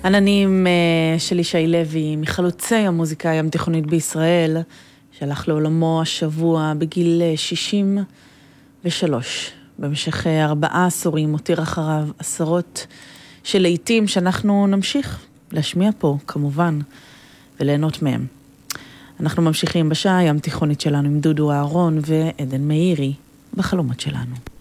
עננים של ישי לוי, מחלוצי המוזיקה הים תיכונית בישראל, שהלך לעולמו השבוע בגיל 63. במשך 4 עשורים מותיר אחריו עשרות של לעיתים שאנחנו נמשיך להשמיע פה, כמובן, וליהנות מהם. אנחנו ממשיכים בשעה הים תיכונית שלנו עם דודו אהרון ועדן מאירי בחלומות שלנו.